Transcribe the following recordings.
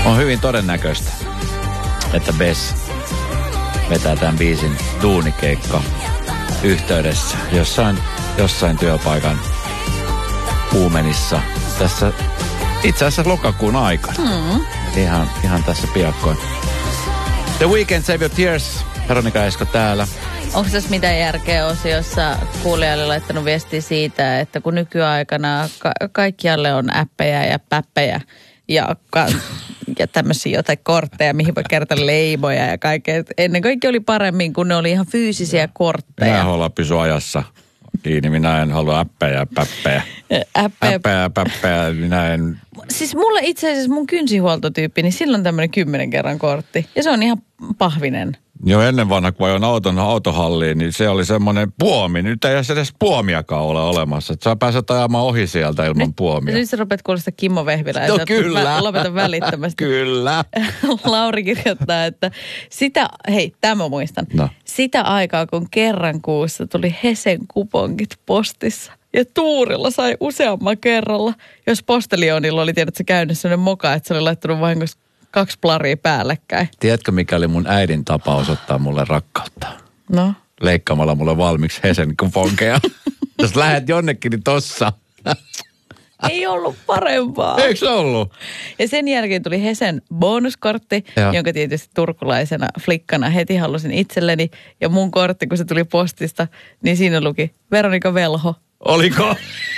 On hyvin todennäköistä, että Bess vetää tämän biisin duunikeikka yhteydessä jossain työpaikan Uumenissa tässä itse asiassa lokakuun aikana. Ihan tässä piakkoin. The Weeknd, Save Your Tears. Veronika Esko täällä. Onko tässä mitään järkeä osiossa kuulijalle laittanut viestiä siitä, että kun nykyaikana kaikkialle on appeja ja päppejä ja tämmöisiä jotain kortteja, mihin voi kerätä leimoja ja kaikkea. Ennen kaikki oli paremmin, kun ne oli ihan fyysisiä kortteja. Minä haluan pysyä ajassa kiinni. Minä en halua appeja ja päppejä. Appeja ja päppejä. Minä en... Siis mulle itse asiassa mun kynsihuoltotyyppi, niin sillä on tämmöinen 10 kerran kortti. Ja se on ihan pahvinen. Joo, ennen vanha, kun ajoin autohalliin, niin se oli semmoinen puomi. Nyt ei edes puomiakaan ole olemassa. Että sä pääset ajamaan ohi sieltä ilman puomia. Nyt sä rupeat kuulostaa Kimmo Vehvilä. No kyllä. Lopeta välittömästi. Kyllä. Lauri kirjoittaa, että tämä muistan. No. Sitä aikaa, kun kerran kuussa tuli Hesen kuponkit postissa. Ja Tuurilla sai useamman kerralla. Jos postelionilla oli tiedät, että se käynyt sellainen moka, että se oli laittanut vahingossa 2 plaria päällekkäin. Tiedätkö, mikä oli mun äidin tapa osoittaa mulle rakkautta? No? Leikkaamalla mulle valmiiksi Hesen kuponkeja. Jos lähet jonnekin, niin tossa. Ei ollut parempaa. Eikö se ollut? Ja sen jälkeen tuli Hesen bonuskortti, jonka tietysti turkulaisena flikkana heti halusin itselleni. Ja mun kortti, kun se tuli postista, niin siinä luki Veronika Velho. Oliko?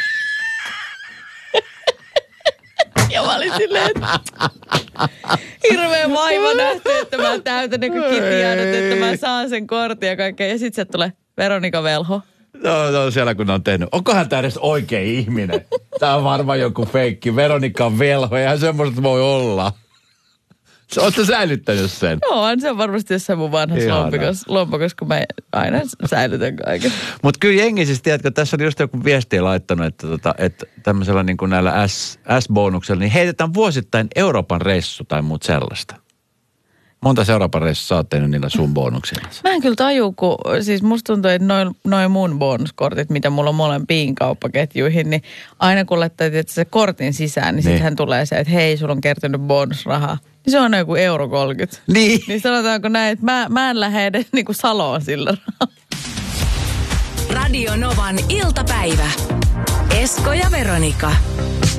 Ja mä olin silleen, että hirveä vaiva nähty, että mä täytän niin kuin kitiaanut, että mä saan sen kortin ja kaikkea. Ja sit se tulee Veronika Velho. No siellä kun on tehnyt. Onkohan tää edes oikea ihminen? Tää on varmaan joku feikki. Veronika Velho, eihän semmoista voi olla. Ootko säilyttänyt sen? Joo, se on varmasti jossain mun vanhassa lompakossa, kun mä aina säilytän kaiken. Mutta kyllä jengi siis, tiedätkö, tässä on just joku viestiä laittanut, että tämmöisellä niin kuin näillä S-bonuksella, niin heitetään vuosittain Euroopan reissu tai muut sellaista. Monta Euroopan reissua sä oot tehnyt niillä sun bonuksilla? Mä en kyllä taju, kun siis musta tuntuu, että noin mun bonuskortit, mitä mulla on molempiin kauppaketjuihin, niin aina kun laittaa se kortin sisään, niin sittenhän tulee se, että hei, sulla on kertynyt bonusrahaa. Niin se on joku euro 30. Niin. Niin sanotaanko näin, että mä en lähde edes niinku Saloon sillä rahalla. Radio Novan iltapäivä. Esko ja Veronika.